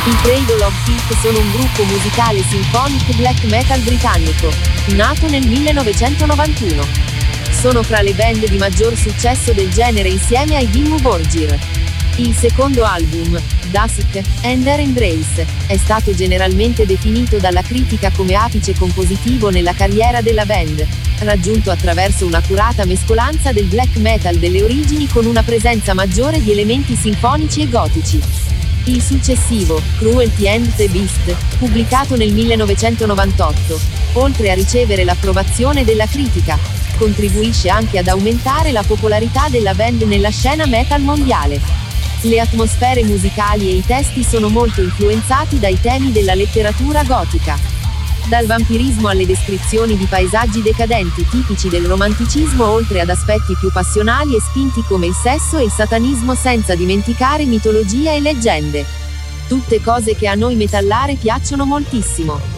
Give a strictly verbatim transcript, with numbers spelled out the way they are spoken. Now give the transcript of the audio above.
I Cradle of Filth sono un gruppo musicale symphonic black metal britannico, nato nel millenovecentonovantuno. Sono fra le band di maggior successo del genere insieme ai Dimmu Borgir. Il secondo album, Dusk and Their Embrace, è stato generalmente definito dalla critica come apice compositivo nella carriera della band, raggiunto attraverso un'accurata mescolanza del black metal delle origini con una presenza maggiore di elementi sinfonici e gotici. Il successivo, Cruelty and the Beast, pubblicato nel millenovecentonovantotto, oltre a ricevere l'approvazione della critica, contribuisce anche ad aumentare la popolarità della band nella scena metal mondiale. Le atmosfere musicali e i testi sono molto influenzati dai temi della letteratura gotica. Dal vampirismo alle descrizioni di paesaggi decadenti tipici del romanticismo, oltre ad aspetti più passionali e spinti come il sesso e il satanismo, senza dimenticare mitologia e leggende. Tutte cose che a noi metallare piacciono moltissimo.